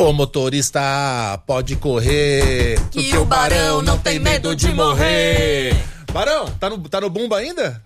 O motorista pode correr, que o Barão não tem medo de morrer. Barão, tá no bumbo ainda?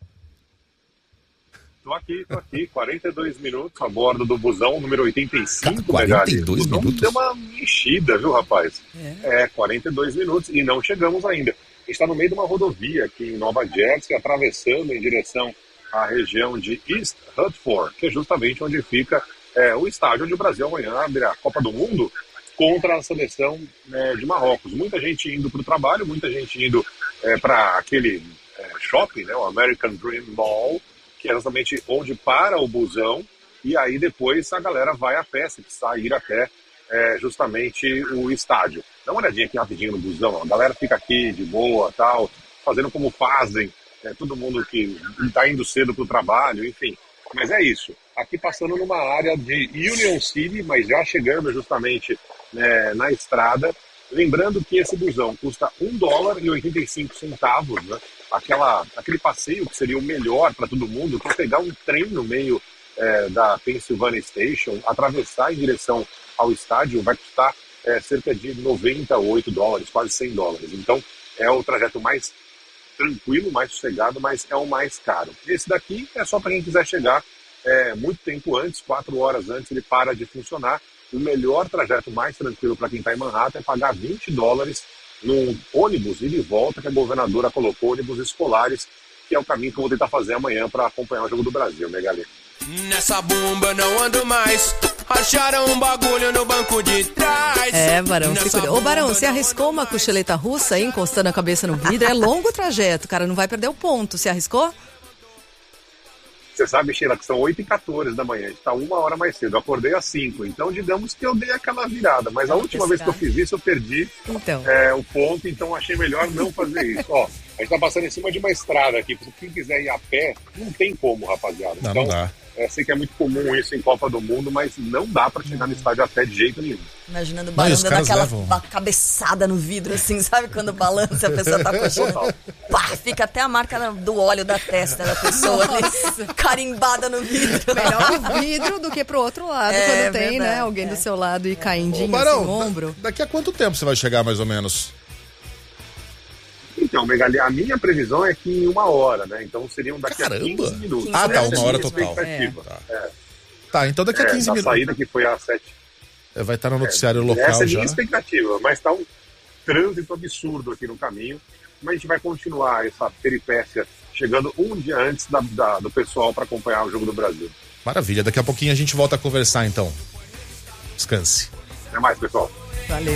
Tô aqui, 42 minutos a bordo do busão número 85, 42 Megali. minutos? Deu uma mexida, viu, rapaz? 42 minutos e não chegamos ainda. A gente está no meio de uma rodovia aqui em Nova Jersey, atravessando em direção à região de East Rutherford, que é justamente onde fica o estádio onde o Brasil amanhã abre a Copa do Mundo contra a seleção de Marrocos. Muita gente indo para o trabalho, muita gente indo para aquele shopping, né, o American Dream Mall, que é justamente onde para o busão, e aí depois a galera vai a pé, se precisar ir até justamente o estádio. Dá uma olhadinha aqui rapidinho no busão, a galera fica aqui de boa, tal, fazendo como fazem, todo mundo que está indo cedo para o trabalho, enfim. Mas é isso, aqui passando numa área de Union City, mas já chegando justamente na estrada, lembrando que esse busão custa $1,85, né? Aquele passeio que seria o melhor para todo mundo, que é pegar um trem no meio da Pennsylvania Station, atravessar em direção ao estádio, vai custar cerca de $98, quase $100. Então é o trajeto mais tranquilo, mais sossegado, mas é o mais caro. Esse daqui é só para quem quiser chegar muito tempo antes, 4 horas antes, ele para de funcionar. O melhor trajeto mais tranquilo para quem está em Manhattan é pagar $20 num ônibus ida e volta que a governadora colocou, ônibus escolares, que é o caminho que eu vou tentar fazer amanhã para acompanhar o Jogo do Brasil, Megali. Nessa bomba não ando mais, acharam um bagulho no banco de trás. Barão, fica... Ô, Barão, você arriscou uma cochileta russa aí, encostando a cabeça no vidro? É longo o trajeto, cara, não vai perder o ponto. Você arriscou? Você sabe, Sheila, que são 8h14 da manhã, a gente está 1 hora mais cedo, eu acordei às 5, então digamos que eu dei aquela virada, mas a última vez que eu fiz isso eu perdi o ponto, então achei melhor não fazer isso. Ó, a gente está passando em cima de uma estrada aqui, se quem quiser ir a pé, não tem como, rapaziada. Não dá. Sei que é muito comum isso em Copa do Mundo, mas não dá pra chegar no estádio a pé de jeito nenhum. Imaginando o Barão dando aquela cabeçada no vidro, assim, sabe? Quando balança, a pessoa tá coxando. Pá, fica até a marca do óleo da testa da pessoa ali, carimbada no vidro. Melhor pro vidro do que pro outro lado, quando tem, verdade, né? Alguém do seu lado e caindinho Barão, assim, no ombro. Daqui a quanto tempo você vai chegar, mais ou menos? Então, Megali, a minha previsão é que em 1 hora, né? Então seriam daqui a 15 minutos. Ah, tá, 1 hora total. Tá, então daqui a 15 minutos. A saída que foi às 7. Vai estar no noticiário local já. Essa é a minha expectativa, mas tá um trânsito absurdo aqui no caminho. Mas a gente vai continuar essa peripécia chegando um dia antes do pessoal para acompanhar o Jogo do Brasil. Maravilha, daqui a pouquinho a gente volta a conversar então. Descanse. Até mais, pessoal. Valeu.